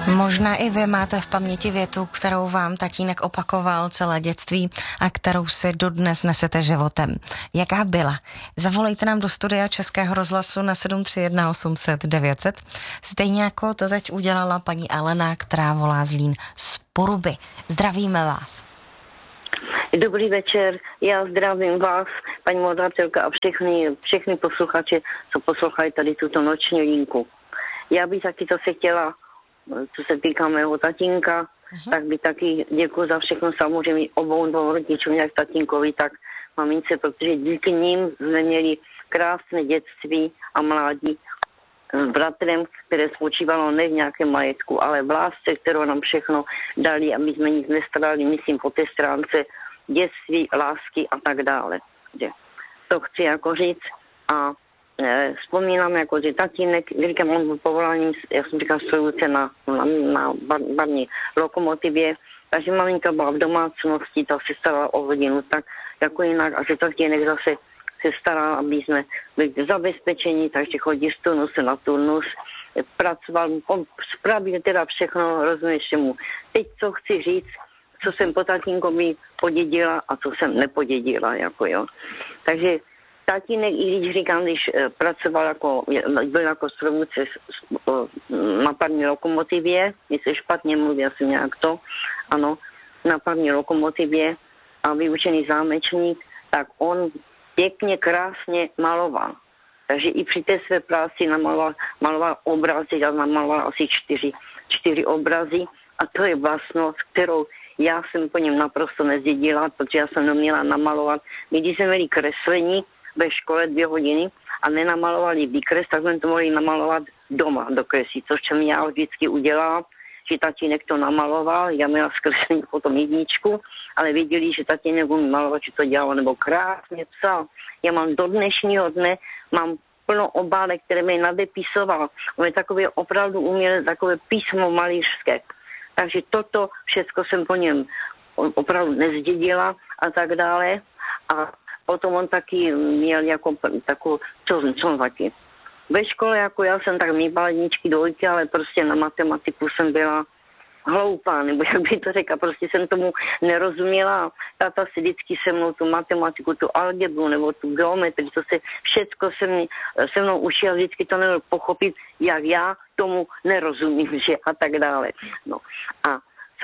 Možná i vy máte v paměti větu, kterou vám tatínek opakoval celé dětství a kterou si dodnes nesete životem. Jaká byla? Zavolejte nám do studia Českého rozhlasu na 731 800 900. Stejně jako to teď udělala paní Alena, která volá z Lín z Poruby. Zdravíme vás. Dobrý večer, já zdravím vás, paní moderátorka a všechny posluchače, co poslouchají tady tuto noční linku. Já bych taky to se chtěla, co se týká mého tatínka, tak by taky děkuji za všechno samozřejmě obou rodičům, jak tatínkovi, tak mamince, protože díky ním jsme měli krásné dětství a mládí s bratrem, které spočívalo ne v nějakém majetku, ale v lásce, kterou nám všechno dali a my jsme nic nestarali, myslím po té stránce dětství, lásky a tak dále. To chci jako říct a vzpomínám jako, že tatínek, říkám, on byl povoláním, jak jsem říkal, strojůce na barní lokomotivě, takže maminka byla v domácnosti, ta se starala o rodinu tak jako jinak a že tatínek zase se staral, aby jsme byli zabezpečení, takže chodí z turnusu na turnus, pracoval, spravil teda všechno, rozumíš mu. Teď co chci říct, co jsem po tatínkovi podědila a co jsem nepodědila, jako jo. Takže tatínek, i když říkám, když pracoval byl jako strojvůdce na parní lokomotivě, jestli špatně mluví, asi nějak to, ano, na parní lokomotivě a vyučený zámečník, tak on pěkně, krásně maloval. Takže i při té své práci maloval obrazy, já namaloval asi čtyři obrazy a to je vlastnost, kterou já jsem po něm naprosto nezdědila, protože já jsem neměla namalovat. My když jsme měli kreslení ve škole 2 hodiny a nenamalovali výkres, tak jsme to mohli namalovat doma do kresí, což jsem já vždycky udělala, že tatínek to namaloval, já měla zkreslení potom 1, ale věděli, že tatínek umí malovat, že to dělalo, nebo krásně psal. Já mám do dnešního dne, mám plno obálek, které mi nadepisoval. On je takové opravdu uměl, takové písmo malířské. Takže toto všechno jsem po něm opravdu nezdědila a tak dále. A potom on taky měl jako takovou, co taky. Ve škole, jako já jsem tak mývala 1, 2, ale prostě na matematiku jsem byla hloupá, nebo jak by to řekla, prostě jsem tomu nerozuměla. Tata si vždycky se mnou tu matematiku, tu algebru nebo tu geometrii, to se všechno se mnou učil, vždycky to nemohl pochopit, jak já tomu nerozumím, že a tak dále. No a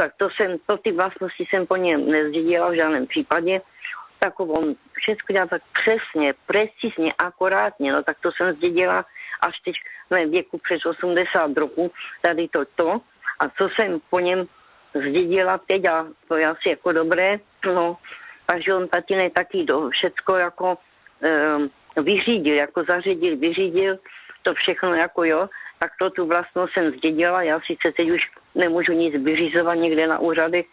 to ty vlastnosti jsem po něm nezdědila v žádném případě. Takovou všechno dělá tak přesně, precizně, akorátně, no tak to jsem zdědila až teď v mém věku přes 80 roků, tady to. A co jsem po něm zdědila teď a to je asi jako dobré, no, takže on tatínek taky všecko jako vyřídil, jako zařídil, vyřídil, to všechno jako jo, tak to tu vlastnost jsem zdědila, já sice teď už nemůžu nic vyřizovat někde na úřadech,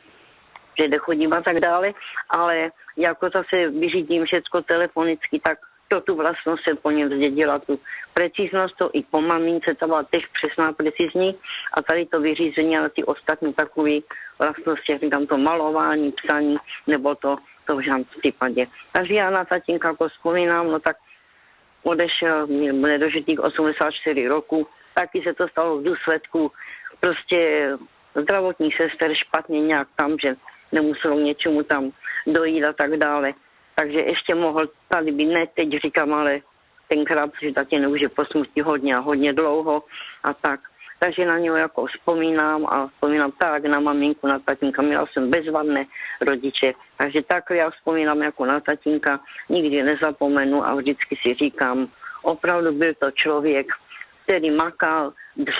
že nechodím a tak dále, ale jako zase vyřídím všecko telefonicky, tak tu vlastnost se po něm zdědila, tu preciznost, to i po mamince, ta byla tež přesná, precizní a tady to vyřízení a ty ostatní takové vlastnosti, říkám to malování, psaní, nebo to v žádném případě. Takže já na tatínka jako vzpomínám, no tak odešel, bude dožitých 84 roku, taky se to stalo v důsledku prostě zdravotních sester špatně nějak tam, že nemuselo něčemu tam dojít a tak dále. Takže ještě mohl tady být, ne teď říkám, ale tenkrát, že tatínek už je po smrti hodně a hodně dlouho a tak. Takže na něho jako vzpomínám a vzpomínám tak na maminku, na tatínka, měla jsem bezvadné rodiče. Takže tak já vzpomínám jako na tatínka, nikdy nezapomenu a vždycky si říkám, opravdu byl to člověk, který makal,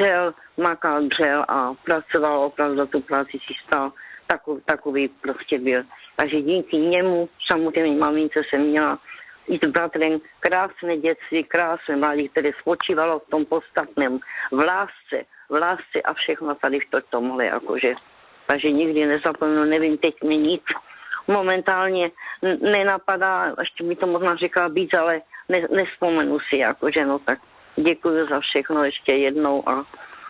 dřel a pracoval, opravdu tu práci si stál. Takový prostě byl. Takže díky němu, samozřejmě mamince jsem měla i s bratrem krásné dětství, krásné mládí, které spočívalo v tom podstatném, v lásce a všechno tady v tomhle, jakože. Takže nikdy nezapomenu, nevím, teď mi nic momentálně nenapadá, ještě by to možná říkala víc, ale nespomenu si, jakože, no tak děkuji za všechno ještě jednou a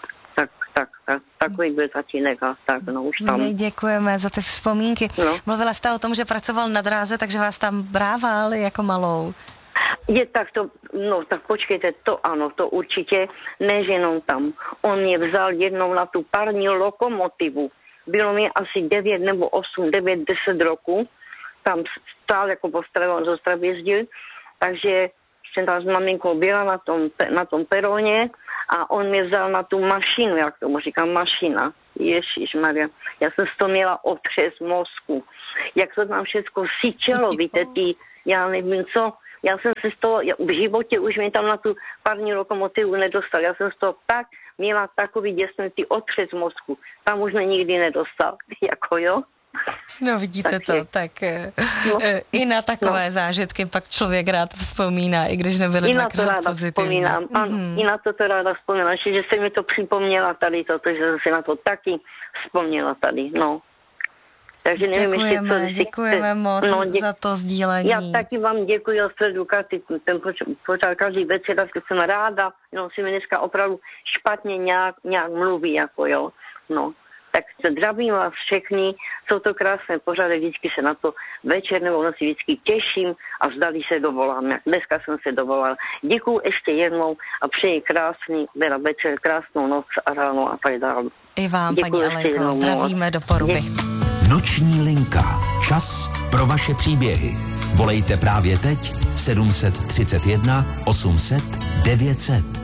takový byl tatínek a tak, no už tam. My děkujeme za ty vzpomínky. No. Mluvila jste o tom, že pracoval na dráze, takže vás tam brával jako malou. Je tak to, no tak počkejte, to ano, to určitě, než jenom tam. On mě vzal jednou na tu parní lokomotivu. Bylo mi asi 9 nebo 8, 9, 10 roků. Tam stál jako po Ostravě jezdil, takže jsem tam s maminkou byla na tom peroně a on mě vzal na tu mašinu, jak tomu říkám, mašina. Ježišmarja, já jsem z toho měla otřes mozku. Jak to tam všechno syčelo, víte, já nevím co, já jsem se z toho, v životě už mě tam na tu parní lokomotivu nedostal, já jsem z toho tak měla takový děsnutý otřes mozku, tam už mě nikdy nedostal, jako jo. No vidíte to, tak i na takové zážitky pak člověk rád vzpomíná, i když nebyly dvakrát pozitivní. I na to ráda vzpomínám, že jste mi to připomněla tady, protože jsem si na to taky vzpomněla tady, no. Takže nevím, děkujeme moc za to sdílení. Já taky vám děkuji za sledu ten pořád každý večer, tak jsem ráda, jenom si mi dneska opravdu špatně nějak mluví, jako jo, no. Tak zdravím vás všechny, jsou to krásné pořady, vždycky se na to večer nebo noci vždycky těším a zdali se dovolám. Dneska jsem se dovolala. Děkuju ještě jednou a přeji krásný večer, krásnou noc a ráno a tak dále. I vám, paní Alenko, zdravíme do Poruby. Noční linka. Čas pro vaše příběhy. Volejte právě teď 731 800 900.